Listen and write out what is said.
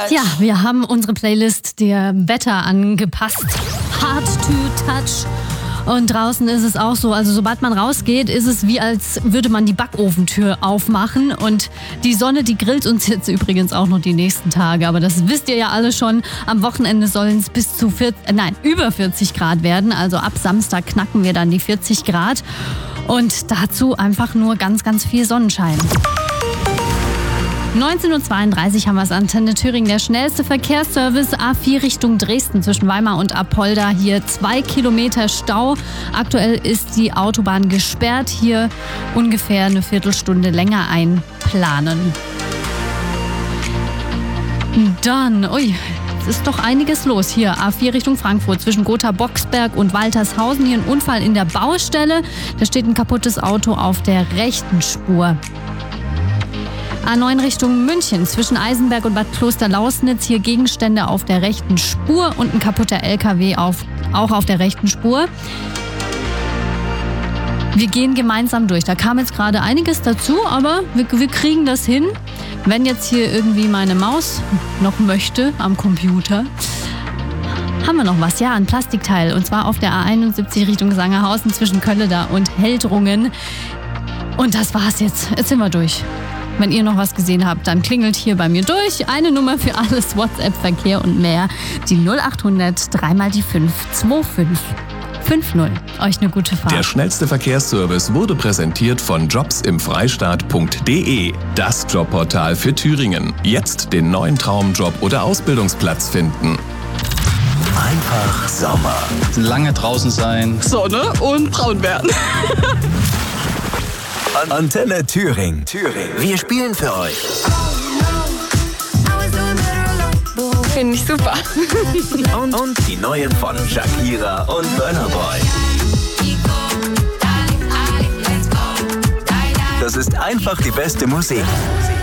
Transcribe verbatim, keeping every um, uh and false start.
Ja, wir haben unsere Playlist dem Wetter angepasst. Hard to touch. Und draußen ist es auch so, also sobald man rausgeht, ist es wie als würde man die Backofentür aufmachen. Und die Sonne, die grillt uns jetzt übrigens auch noch die nächsten Tage. Aber das wisst ihr ja alle schon. Am Wochenende sollen es bis zu vierzig, äh, nein, über vierzig Grad werden. Also ab Samstag knacken wir dann die vierzig Grad. Und dazu einfach nur ganz, ganz viel Sonnenschein. neunzehn Uhr zweiunddreißig haben wir es, Antenne Thüringen. Der schnellste Verkehrsservice A vier Richtung Dresden zwischen Weimar und Apolda. Hier zwei Kilometer Stau. Aktuell ist die Autobahn gesperrt. Hier ungefähr eine Viertelstunde länger einplanen. Dann, ui, es ist doch einiges los. Hier A vier Richtung Frankfurt zwischen Gotha-Boxberg und Waltershausen. Hier ein Unfall in der Baustelle. Da steht ein kaputtes Auto auf der rechten Spur. A neun Richtung München zwischen Eisenberg und Bad Klosterlausnitz. Hier Gegenstände auf der rechten Spur und ein kaputter L K W auf, auch auf der rechten Spur. Wir gehen gemeinsam durch. Da kam jetzt gerade einiges dazu, aber wir, wir kriegen das hin. Wenn jetzt hier irgendwie meine Maus noch möchte am Computer, haben wir noch was. Ja, ein Plastikteil. Und zwar auf der A einundsiebzig Richtung Sangerhausen zwischen Kölleda und Heldrungen. Und das war's jetzt. Jetzt sind wir durch. Wenn ihr noch was gesehen habt, dann klingelt hier bei mir durch. Eine Nummer für alles, WhatsApp, Verkehr und mehr. Die null acht hundert, dreimal die fünf, zwei fünf fünf null. Euch eine gute Fahrt. Der schnellste Verkehrsservice wurde präsentiert von jobs im freistaat punkt de. Das Jobportal für Thüringen. Jetzt den neuen Traumjob oder Ausbildungsplatz finden. Einfach Sommer. Lange draußen sein. Sonne und braun werden. Antenne Thüringen. Thüringen. Wir spielen für euch. Finde ich super. Und, und die neuen von Shakira und Burna Boy. Das ist einfach die beste Musik.